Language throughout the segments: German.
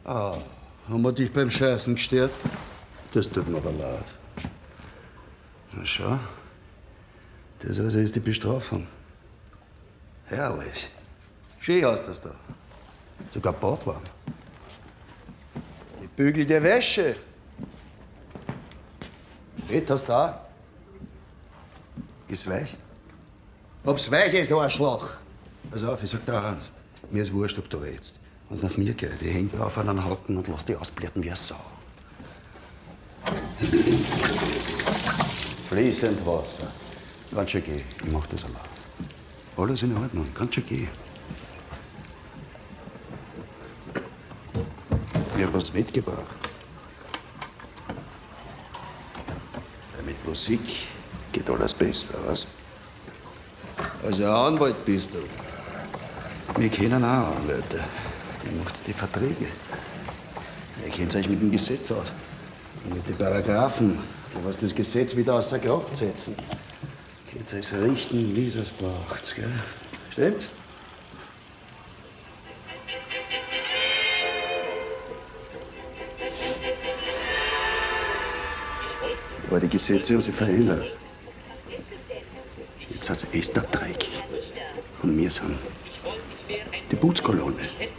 Ah, haben wir dich beim Scheißen gestört? Das tut mir aber leid. Na schau, das also ist die Bestrafung. Herrlich. Schön hast du das da. Sogar Bordwarm. Die bügelte Wäsche. Bett hast du auch? Ist weich? Ob's weich ist, Arschloch. Pass auf, ich sag dir eins. Mir ist wurscht, ob du redst. Wenn's nach mir geht, ich häng dir auf einen Haken und lass dich ausbluten wie eine Sau. Fließend Wasser. Kannst schon gehen, ich mach das allein. Alles in Ordnung, kannst schon gehen. Ich hab was mitgebracht. Mit Musik geht alles besser, was? Also ein Anwalt bist du. Wir kennen auch Anwälte. Wie macht's die Verträge? Ihr kennt euch mit dem Gesetz aus. Und mit den Paragraphen, die was das Gesetz wieder außer Kraft setzen. Könnt euch richten, wie es braucht, gell? Stimmt? Aber die Gesetze haben sich verändert. Jetzt hat es Esther Dreck. Und wir sind die Putzkolonne.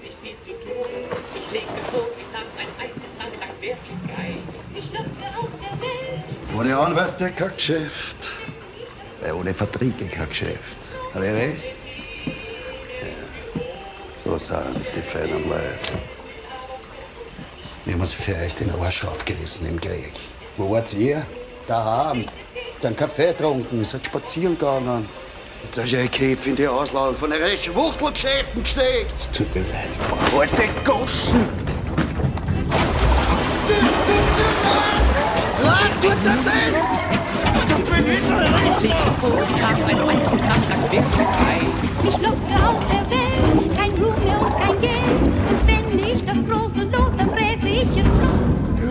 Ohne Anwälte kein Geschäft. Ohne Verträge kein Geschäft. Habe ich recht? Ja. So sind's, die feinen Leute. Wir haben uns für euch den Arsch aufgerissen im Krieg. Wo wart ihr? Daheim. Dann Kaffee getrunken, seid spazieren gegangen. Jetzt hast du eure Köpfe in die Auslagen von euren Schwuchtelgeschäften gesteckt. Tut mir leid. Alte Goschen! Das tut dir leid! Leid tut dir das! Das tut mir nicht leid!